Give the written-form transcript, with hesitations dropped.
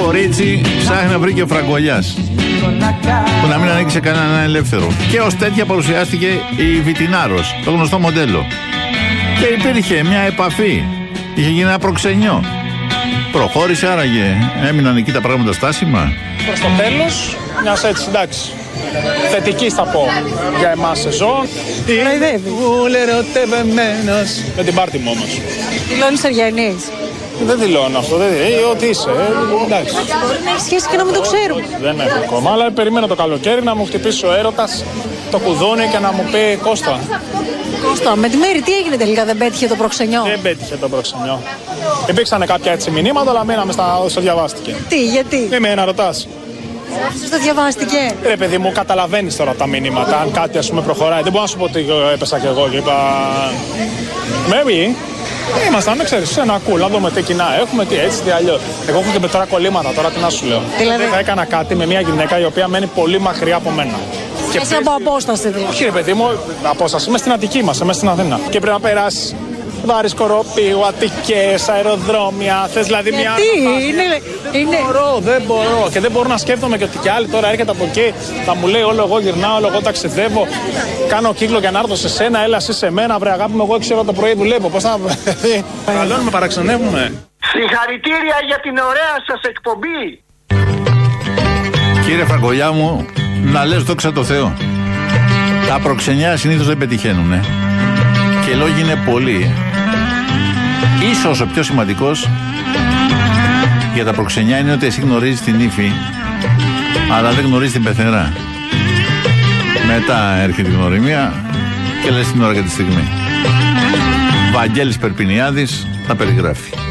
κορίτσι ψάχνει να βρει και ο Φραγκολιάς, που να μην ανήκει σε κανέναν ελεύθερο. Και ως τέτοια παρουσιάστηκε η Βιτινάρος, το γνωστό μοντέλο. Και υπήρχε μια επαφή. Είχε γίνει ένα προξενιό. Προχώρησε άραγε, έμειναν εκεί τα πράγματα στάσιμα. Προς το τέλος, μιας έτσι, εντάξει, θετική θα πω για εμάς σεζόν. Ήμουν ερωτευμένος. Με την πάρτι μου όμως. Δηλώνεις Αργιανής. Δεν δηλώνω αυτό, ό,τι είσαι, εντάξει. Μπορεί να έχει σχέση και να μην το ξέρουμε. Δεν έχω ακόμα, αλλά περιμένω το καλοκαίρι να μου χτυπήσει ο έρωτας το κουδούνι και να μου πει Κώστα. Κώστα, με τη Μέρη τι έγινε τελικά, δεν πέτυχε το προξενιό? Δεν πέτυχε το προξενιό. Υπήρξαν κάποια έτσι μηνύματα, αλλά μείναμε στο διαβάστηκε. Τι, γιατί? Να ρωτάς. Στο διαβάστηκε. Ρε παιδί μου, καταλαβαίνεις τώρα τα μηνύματα. Αν κάτι ας πούμε προχωράει, δεν μπορώ να σου πω ότι έπεσα κι εγώ και είπα. Maybe. Ήμασταν, ξέρεις, σε ένα cool, να δούμε τι κοινά έχουμε, τι έτσι, τι αλλιώς. Εγώ έχω και τώρα κολλήματα, τώρα τι να σου λέω. Δηλαδή. Θα έκανα κάτι με μια γυναίκα η οποία μένει πολύ μακριά από μένα. Εσύ από απόσταση δηλαδή. Όχι ρε παιδί μου, απόσταση, είμαι στην Αττική μας, είμαι στην Αθήνα. Και πρέπει να περάσει Βάρης Κοροπίου, Αττικές, αεροδρόμια. Θες δηλαδή μια. Δεν μπορώ. Και δεν μπορώ να σκέφτομαι και ότι κι άλλη τώρα έρχεται από εκεί. Θα μου λέει όλο εγώ γυρνάω, όλο εγώ ταξιδεύω. Κάνω κύκλο για να έρθω σε σένα, έλα εσύ σε μένα. Βρε αγάπη μου, εγώ 6 ώρα το πρωί δουλεύω. Πώς θα. Μεγαλώνουμε, παραξενεύουμε. Συγχαρητήρια για την ωραία σας εκπομπή. Κύριε Φραγκολιά μου, να λες δόξα τω Θεώ. Τα προξενιά συνήθως δεν πετυχαίνουν. Και οι λόγοι είναι πολλοί. Ίσως ο πιο σημαντικός για τα προξενιά είναι ότι εσύ γνωρίζεις την ύφη, αλλά δεν γνωρίζεις την πεθερά. Μετά έρχεται η γνωριμία και λες την ώρα και τη στιγμή. Βαγγέλης Περπινιάδης τα περιγράφει.